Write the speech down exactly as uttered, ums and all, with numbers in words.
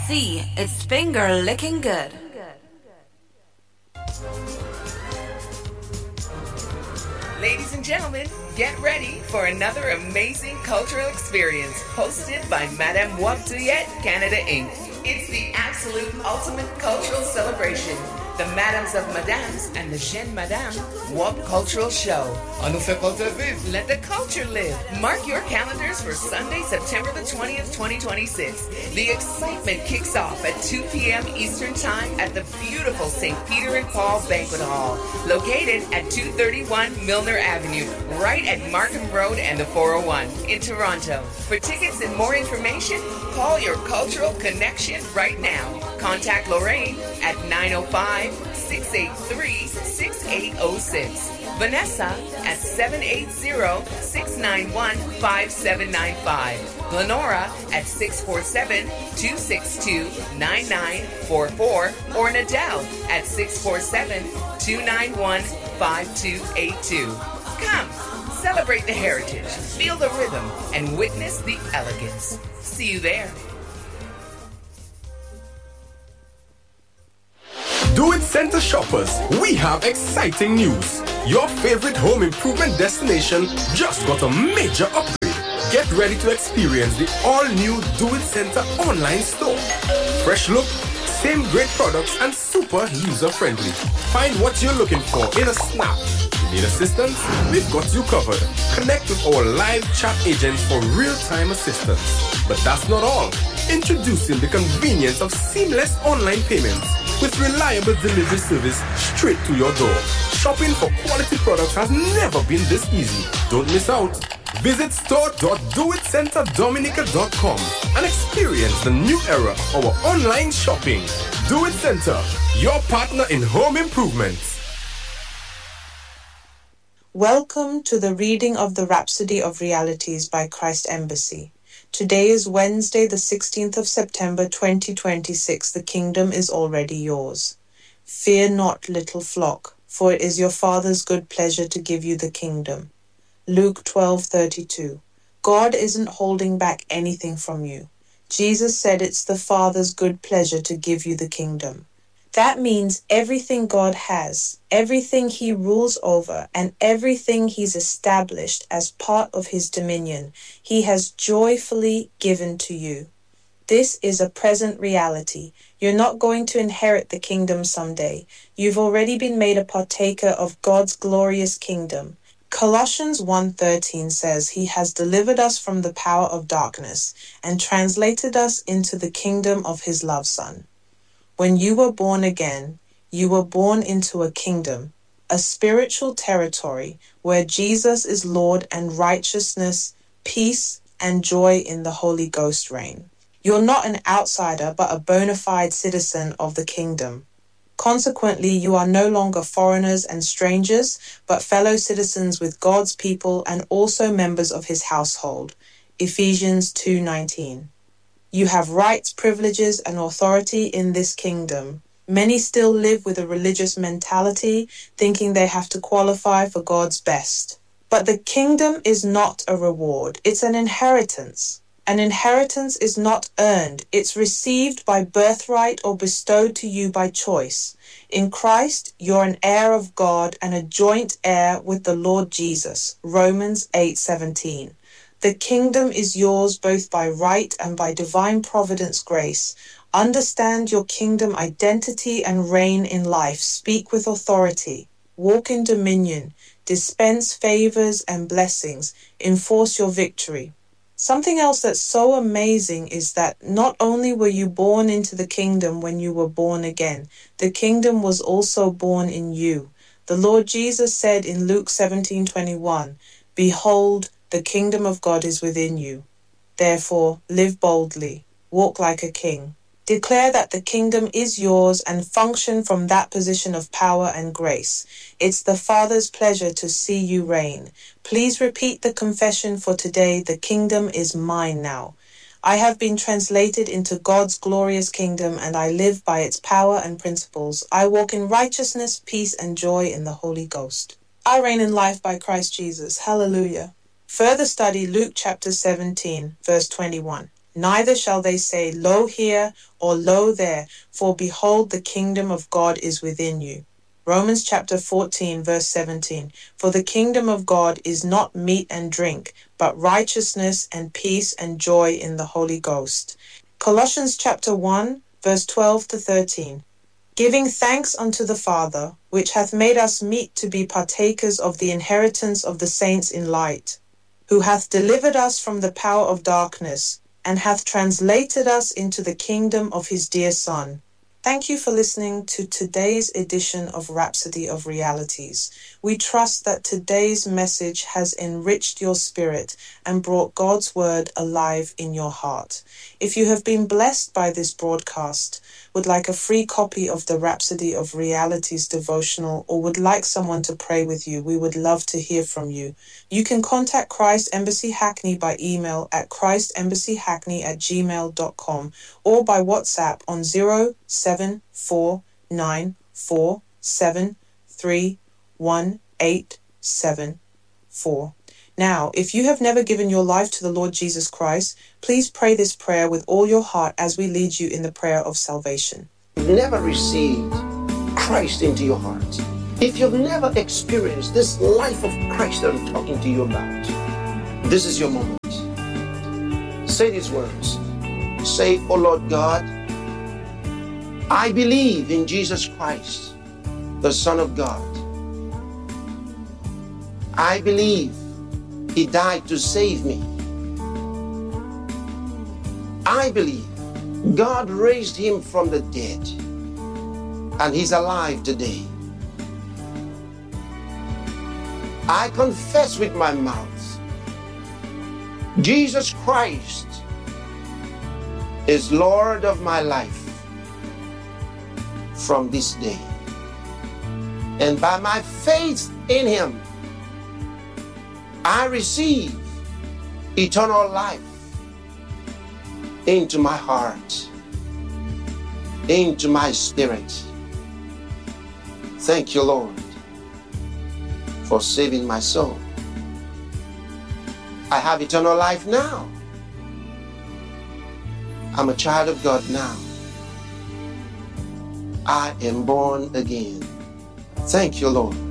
see, it's finger licking good. Ladies and gentlemen, get ready for another amazing cultural experience hosted by Madame Waptuyet Canada Incorporated. It's the absolute ultimate cultural celebration. The Madames of Madames and the Jeune Madame Wap Cultural Show. On nous fait culture vivre. Let the culture live. Mark your calendars for Sunday, September the twentieth, twenty twenty-six. The excitement kicks off at two p.m. Eastern Time at the beautiful Saint Peter and Paul Banquet Hall, located at two thirty-one Milner Avenue, right at Markham Road and the four oh one in Toronto. For tickets and more information, call your cultural connection right now. Contact Lorraine at nine oh five, six eight three, six eight oh six. Vanessa at seven eight zero, six nine one, five seven nine five. Lenora at six four seven, two six two, nine nine four four. Or Nadell at six four seven, two nine one, five two eight two. Come, celebrate the heritage, feel the rhythm, and witness the elegance. See you there. Do It Center shoppers, we have exciting news. Your favorite home improvement destination just got a major upgrade. Get ready to experience the all-new Do It Center online store. Fresh look, same great products, and super user-friendly. Find what you're looking for in a snap. You need assistance? We've got you covered. Connect with our live chat agents for real-time assistance. But that's not all. Introducing the convenience of seamless online payments with reliable delivery service straight to your door. Shopping for quality products has never been this easy. Don't miss out. Visit store dot do it center dominica dot com and experience the new era of our online shopping. Do It Center, your partner in home improvements. Welcome to the reading of the Rhapsody of Realities by Christ Embassy. Today is Wednesday, the sixteenth of September, twenty twenty-six. The kingdom is already yours. Fear not, little flock, for it is your Father's good pleasure to give you the kingdom. Luke twelve thirty-two. God isn't holding back anything from you. Jesus said it's the Father's good pleasure to give you the kingdom. That means everything God has, everything he rules over, and everything he's established as part of his dominion, he has joyfully given to you. This is a present reality. You're not going to inherit the kingdom someday. You've already been made a partaker of God's glorious kingdom. Colossians one thirteen says, He has delivered us from the power of darkness and translated us into the kingdom of his love Son. When you were born again, you were born into a kingdom, a spiritual territory where Jesus is Lord and righteousness, peace, and joy in the Holy Ghost reign. You're not an outsider, but a bona fide citizen of the kingdom. Consequently, you are no longer foreigners and strangers, but fellow citizens with God's people and also members of his household. Ephesians two nineteen. You have rights, privileges, and authority in this kingdom. Many still live with a religious mentality, thinking they have to qualify for God's best. But the kingdom is not a reward, it's an inheritance. An inheritance is not earned, it's received by birthright or bestowed to you by choice. In Christ, you're an heir of God and a joint heir with the Lord Jesus. Romans eight seventeen. The kingdom is yours both by right and by divine providence grace. Understand your kingdom identity and reign in life. Speak with authority. Walk in dominion. Dispense favors and blessings. Enforce your victory. Something else that's so amazing is that not only were you born into the kingdom when you were born again, the kingdom was also born in you. The Lord Jesus said in Luke seventeen twenty-one, Behold, the kingdom of God is within you. Therefore, live boldly, walk like a king. Declare that the kingdom is yours and function from that position of power and grace. It's the Father's pleasure to see you reign. Please repeat the confession for today. The kingdom is mine now. I have been translated into God's glorious kingdom and I live by its power and principles. I walk in righteousness, peace, and joy in the Holy Ghost. I reign in life by Christ Jesus. Hallelujah. Further study Luke chapter seventeen, verse twenty-one. Neither shall they say, Lo here, or Lo there, for behold, the kingdom of God is within you. Romans chapter fourteen, verse seventeen. For the kingdom of God is not meat and drink, but righteousness and peace and joy in the Holy Ghost. Colossians chapter one, verse twelve to thirteen. Giving thanks unto the Father, which hath made us meet to be partakers of the inheritance of the saints in light, who hath delivered us from the power of darkness, and hath translated us into the kingdom of his dear Son. Thank you for listening to today's edition of Rhapsody of Realities. We trust that today's message has enriched your spirit and brought God's word alive in your heart. If you have been blessed by this broadcast, would like a free copy of the Rhapsody of Realities devotional, or would like someone to pray with you, we would love to hear from you. You can contact Christ Embassy Hackney by email at christembassy.hackney at gmail dot com or by WhatsApp on zero seven four nine four seven three one eight seven four. Now, if you have never given your life to the Lord Jesus Christ, please pray this prayer with all your heart as we lead you in the prayer of salvation. If you've never received Christ into your heart, if you've never experienced this life of Christ that I'm talking to you about, this is your moment. Say these words. Say, "Oh Lord God, I believe in Jesus Christ, the Son of God. I believe He died to save me. I believe God raised Him from the dead, and He's alive today. I confess with my mouth, Jesus Christ is Lord of my life from this day. And by my faith in Him, I receive eternal life into my heart, into my spirit. Thank you, Lord, for saving my soul. I have eternal life now. I'm a child of God now. I am born again. Thank you, Lord,